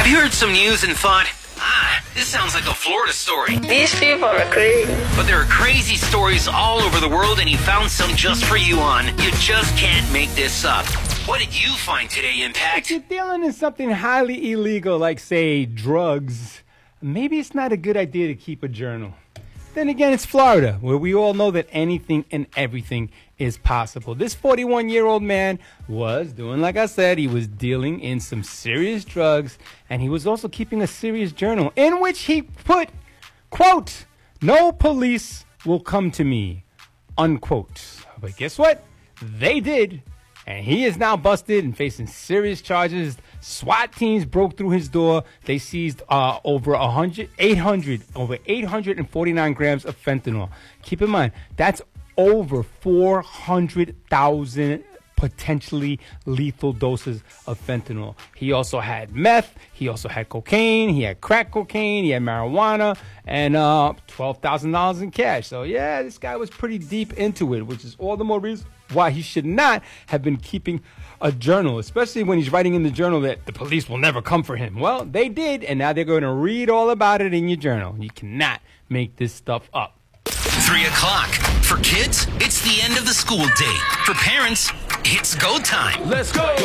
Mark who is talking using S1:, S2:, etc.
S1: Have you heard some news and thought, this sounds like a Florida story?
S2: These people are crazy.
S1: But there are crazy stories all over the world, and he found some just for you on You Just Can't Make This Up. What did you find today, Impact?
S3: If you're dealing in something highly illegal, like, say, drugs, maybe it's not a good idea to keep a journal. Then again, it's Florida, where we all know that anything and everything is possible. This 41-year-old man was doing, like I said, he was dealing in some serious drugs, and he was also keeping a serious journal in which he put, quote, "No police will come to me," unquote. But guess what? They did. And he is now busted and facing serious charges. SWAT teams broke through his door. They seized over 849 grams of fentanyl. Keep in mind, that's over 400,000 potentially lethal doses of fentanyl. He also had meth. He also had cocaine. He had crack cocaine. He had marijuana and $12,000 in cash. So, yeah, this guy was pretty deep into it, which is all the more reason why he should not have been keeping a journal, especially when he's writing in the journal that the police will never come for him. Well, they did, and now they're going to read all about it in your journal. You cannot make this stuff up.
S1: 3 o'clock. For kids, it's the end of the school day. For parents, it's go time.
S3: Let's go.